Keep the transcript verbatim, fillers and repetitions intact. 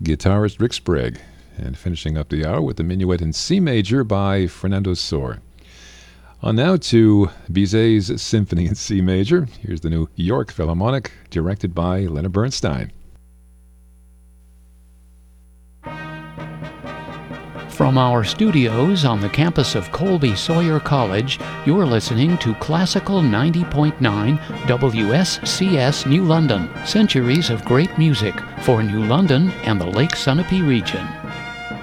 guitarist Rick Sprague. And finishing up the hour with the Minuet in C major by Fernando Sor. On now to Bizet's Symphony in C major. Here's the New York Philharmonic, directed by Leonard Bernstein. From our studios on the campus of Colby Sawyer College, you're listening to Classical ninety point nine W S C S New London, centuries of great music for New London and the Lake Sunapee region.